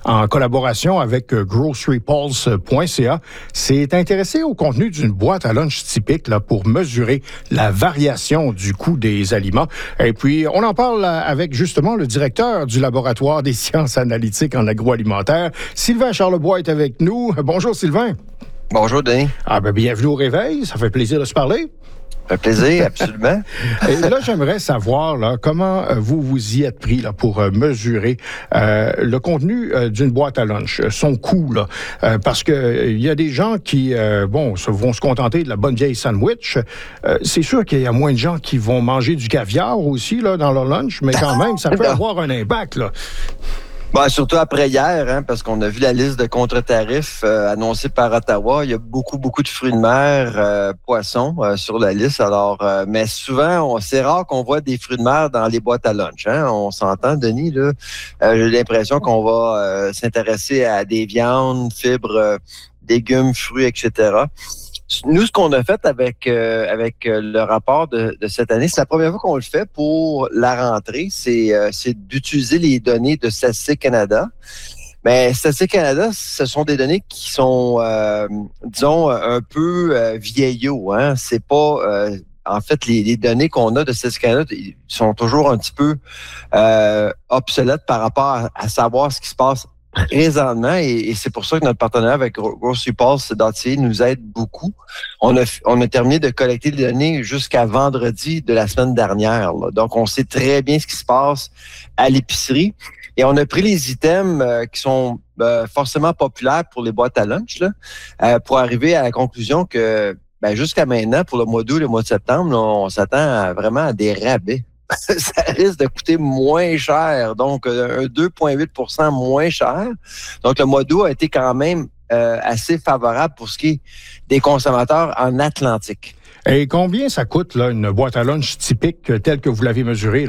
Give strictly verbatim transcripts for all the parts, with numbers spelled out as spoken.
en collaboration avec grocery pulse point c a, s'est intéressé au contenu d'une boîte à lunch typique là, pour mesurer la variation du coût des aliments. Et puis, on en parle avec justement le directeur du laboratoire des sciences analytiques en agroalimentaire. Sylvain Charlebois est avec nous. Bonjour Sylvain. Bonjour Denis. Ah ben bienvenue au réveil, ça fait plaisir de se parler. Ça fait plaisir, absolument. Et là, j'aimerais savoir là, comment euh, vous vous y êtes pris là, pour euh, mesurer euh, le contenu euh, d'une boîte à lunch, son coût. Là, euh, parce qu'il euh, y a des gens qui euh, bon, se, vont se contenter de la bonne vieille sandwich. Euh, c'est sûr qu'il y a moins de gens qui vont manger du caviar aussi là, dans leur lunch, mais quand même, ça peut avoir un impact. Là. Bon, surtout après hier, hein, parce qu'on a vu la liste de contre-tarifs euh, annoncée par Ottawa. Il y a beaucoup, beaucoup de fruits de mer, euh, poissons euh, sur la liste. Alors, euh, mais souvent, on, c'est rare qu'on voit des fruits de mer dans les boîtes à lunch. Hein. On s'entend, Denis, là. Euh, j'ai l'impression qu'on va euh, s'intéresser à des viandes, fibres, euh, légumes, fruits, et cetera. Nous, ce qu'on a fait avec euh, avec le rapport de, de cette année, c'est la première fois qu'on le fait pour la rentrée, c'est, euh, c'est d'utiliser les données de Statistique Canada. Mais Statistique Canada, ce sont des données qui sont, euh, disons, un peu euh, vieillots. Hein? C'est pas... Euh, en fait, les, les données qu'on a de Statistique Canada sont toujours un petit peu euh, obsolètes par rapport à, à savoir ce qui se passe présentement, et, et c'est pour ça que notre partenaire avec grocery pulse point c a nous aide beaucoup. On a, on a terminé de collecter les données jusqu'à vendredi de la semaine dernière. Là. Donc, on sait très bien ce qui se passe à l'épicerie. Et on a pris les items euh, qui sont euh, forcément populaires pour les boîtes à lunch là, euh, pour arriver à la conclusion que ben, jusqu'à maintenant, pour le mois d'août et le mois de septembre, là, on s'attend à, vraiment à des rabais. Ça risque de coûter moins cher, donc un deux virgule huit pour cent moins cher. Donc, le mois d'août a été quand même euh, assez favorable pour ce qui est des consommateurs en Atlantique. Et combien ça coûte, là, une boîte à lunch typique telle que vous l'avez mesurée, là?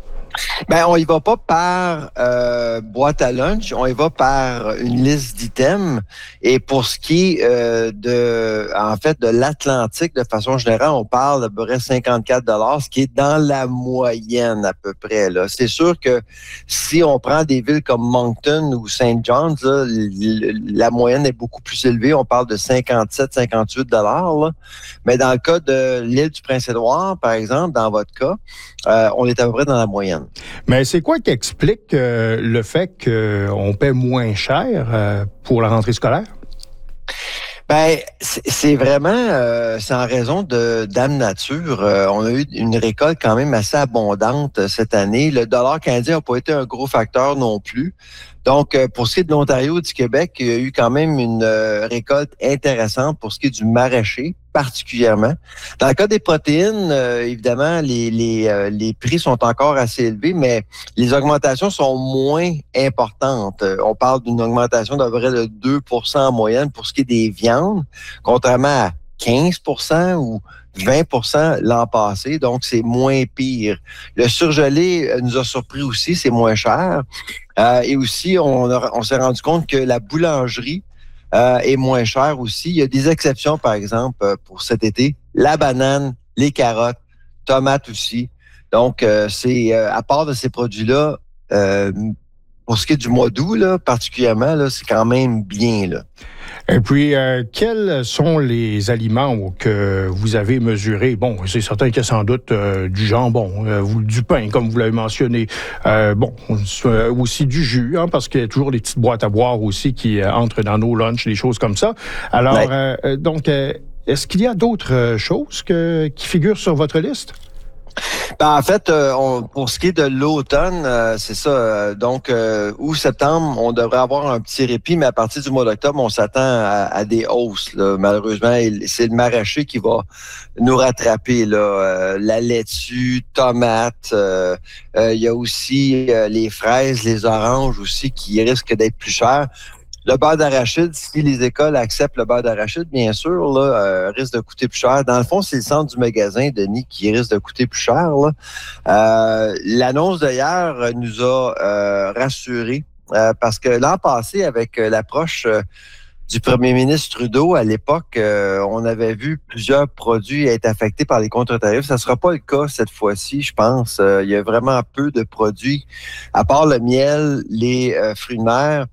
Ben, on y va pas par euh, boîte à lunch, on y va par une liste d'items. Et pour ce qui est euh, de, en fait, de l'Atlantique, de façon générale, on parle de peu près cinquante-quatre dollars, ce qui est dans la moyenne à peu près. Là, c'est sûr que si on prend des villes comme Moncton ou Saint John's, là, la moyenne est beaucoup plus élevée. On parle de cinquante-sept, cinquante-huit dollars. Là. Mais dans le cas de l'île du Prince-Édouard, par exemple, dans votre cas, euh, on est à peu près dans la moyenne. Mais c'est quoi qui explique euh, le fait qu'on paie moins cher euh, pour la rentrée scolaire? Ben, c'est vraiment, euh, c'est en raison de Dame Nature. Euh, on a eu une récolte quand même assez abondante cette année. Le dollar canadien n'a pas été un gros facteur non plus. Donc, pour ce qui est de l'Ontario et du Québec, il y a eu quand même une euh, récolte intéressante pour ce qui est du maraîcher, particulièrement. Dans le cas des protéines, euh, évidemment, les, les, euh, les prix sont encore assez élevés, mais les augmentations sont moins importantes. On parle d'une augmentation d'à peu près de deux pour cent en moyenne pour ce qui est des viandes, contrairement à quinze pour cent ou vingt pour cent l'an passé, donc c'est moins pire. Le surgelé nous a surpris aussi, c'est moins cher. Euh, et aussi, on, a, on s'est rendu compte que la boulangerie euh, est moins chère aussi. Il y a des exceptions, par exemple, pour cet été. La banane, les carottes, tomates aussi. Donc, euh, c'est euh, à part de ces produits-là, euh, pour ce qui est du mois d'août, là, particulièrement, là, c'est quand même bien, là. Et puis, euh, quels sont les aliments que vous avez mesurés? Bon, c'est certain qu'il y a sans doute euh, du jambon, euh, du pain, comme vous l'avez mentionné. Euh, bon, euh, aussi du jus, hein, parce qu'il y a toujours les petites boîtes à boire aussi qui euh, entrent dans nos lunchs, des choses comme ça. Alors, ouais. euh, donc, euh, est-ce qu'il y a d'autres choses que, qui figurent sur votre liste? Ben, en fait, euh, on, pour ce qui est de l'automne, euh, c'est ça. Euh, donc, euh, août, septembre, on devrait avoir un petit répit, mais à partir du mois d'octobre, on s'attend à, à des hausses. Là. Malheureusement, c'est le maraîcher qui va nous rattraper. Là. Euh, la laitue, tomates, euh, euh, il y a aussi euh, les fraises, les oranges aussi qui risquent d'être plus chers. Le beurre d'arachide, si les écoles acceptent le beurre d'arachide, bien sûr, là, euh, risque de coûter plus cher. Dans le fond, c'est le centre du magasin, Denis, qui risque de coûter plus cher. Là. Euh, l'annonce d'hier nous a euh, rassurés euh, parce que l'an passé, avec euh, l'approche euh, du premier ministre Trudeau, à l'époque, euh, on avait vu plusieurs produits être affectés par les contre-tarifs. Ça ne sera pas le cas cette fois-ci, je pense. Euh, il y a vraiment peu de produits, à part le miel, les euh, fruits de mer,